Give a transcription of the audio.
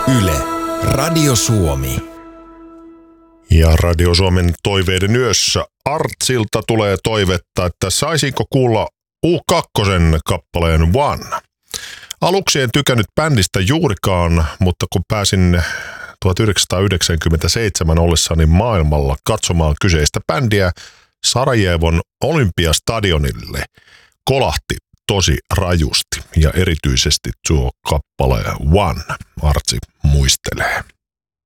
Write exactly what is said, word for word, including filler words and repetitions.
Yle, Radio Suomi. Ja Radio Suomen toiveiden yössä Artsilta tulee toivetta, että saisinko kuulla U kaksi kappaleen One. Aluksi en tykännyt bändistä juurikaan, mutta kun pääsin tuhatyhdeksänsataayhdeksänkymmentäseitsemän ollessani maailmalla katsomaan kyseistä bändiä Sarajevon Olympiastadionille, kolahti tosi rajusti ja erityisesti tuo kappale One, Artsi muistelee.